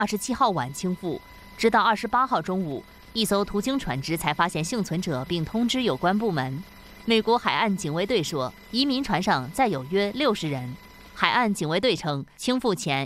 27号晚倾覆，直到28号中午，一艘途经船只才发现幸存者，并通知有关部门。美国海岸警卫队说，移民船上载有约60人。海岸警卫队称，倾覆前